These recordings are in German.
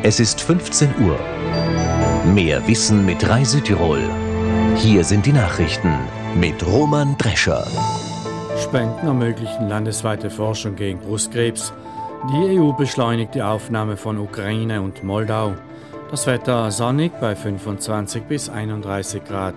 Es ist 15 Uhr. Mehr Wissen mit Rai Südtirol. Hier sind die Nachrichten mit Roman Drescher. Spenden ermöglichen landesweite Forschung gegen Brustkrebs. Die EU beschleunigt die Aufnahme von Ukraine und Moldau. Das Wetter sonnig bei 25 bis 31 Grad.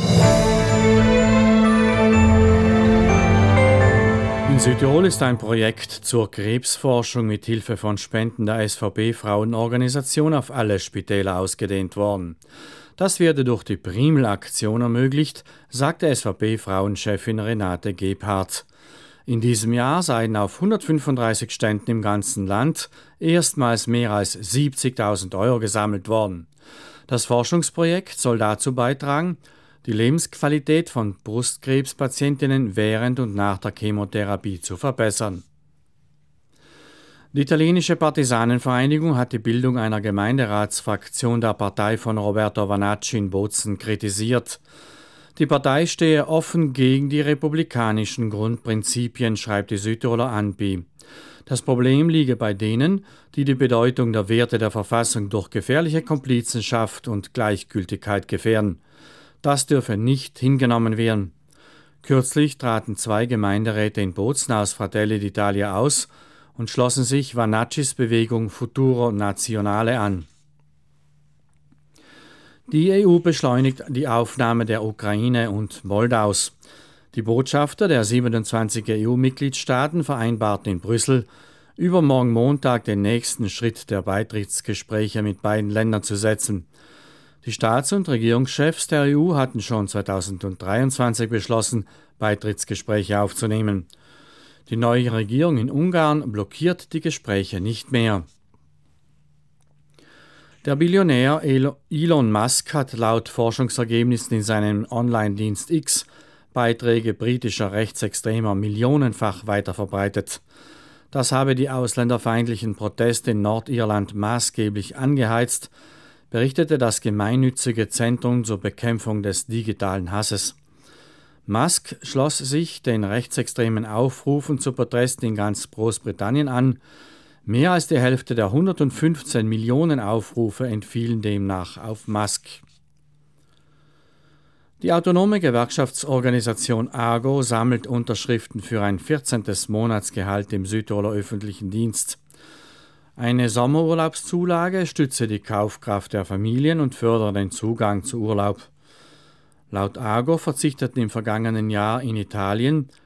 In Südtirol ist ein Projekt zur Krebsforschung mit Hilfe von Spenden der SVB-Frauenorganisation auf alle Spitäler ausgedehnt worden. Das werde durch die Primel-Aktion ermöglicht, sagte SVB-Frauenchefin Renate Gebhardt. In diesem Jahr seien auf 135 Ständen im ganzen Land erstmals mehr als 70.000 Euro gesammelt worden. Das Forschungsprojekt soll dazu beitragen, die Lebensqualität von Brustkrebspatientinnen während und nach der Chemotherapie zu verbessern. Die italienische Partisanenvereinigung hat die Bildung einer Gemeinderatsfraktion der Partei von Roberto Vanacci in Bozen kritisiert. Die Partei stehe offen gegen die republikanischen Grundprinzipien, schreibt die Südtiroler Anbi. Das Problem liege bei denen, die die Bedeutung der Werte der Verfassung durch gefährliche Komplizenschaft und Gleichgültigkeit gefährden. Das dürfe nicht hingenommen werden. Kürzlich traten 2 Gemeinderäte in Bozen aus Fratelli d'Italia aus und schlossen sich Vanaccis Bewegung Futuro Nazionale an. Die EU beschleunigt die Aufnahme der Ukraine und Moldaus. Die Botschafter der 27 EU-Mitgliedstaaten vereinbarten in Brüssel, übermorgen Montag den nächsten Schritt der Beitrittsgespräche mit beiden Ländern zu setzen. Die Staats- und Regierungschefs der EU hatten schon 2023 beschlossen, Beitrittsgespräche aufzunehmen. Die neue Regierung in Ungarn blockiert die Gespräche nicht mehr. Der Billionär Elon Musk hat laut Forschungsergebnissen in seinem Online-Dienst X Beiträge britischer Rechtsextremer millionenfach weiterverbreitet. Das habe die ausländerfeindlichen Proteste in Nordirland maßgeblich angeheizt, berichtete das gemeinnützige Zentrum zur Bekämpfung des digitalen Hasses. Musk schloss sich den rechtsextremen Aufrufen zu Protesten in ganz Großbritannien an. Mehr als die Hälfte der 115 Millionen Aufrufe entfielen demnach auf Musk. Die autonome Gewerkschaftsorganisation AGO sammelt Unterschriften für ein 14. Monatsgehalt im Südtiroler öffentlichen Dienst. Eine Sommerurlaubszulage stütze die Kaufkraft der Familien und fördere den Zugang zu Urlaub. Laut AGO verzichteten im vergangenen Jahr in Italien